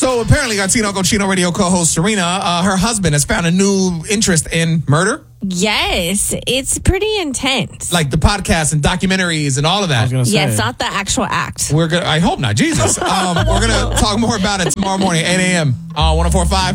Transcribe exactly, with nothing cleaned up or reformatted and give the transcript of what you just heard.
So apparently, our Tino Cochino Radio co-host Serena, uh, her husband has found a new interest in murder. Yes, it's pretty intense. Like the podcasts and documentaries and all of that. Yeah, it's not the actual act. We're gonna. I hope not. Jesus. Um, we're gonna talk more about it tomorrow morning, eight a.m. on one oh four point five.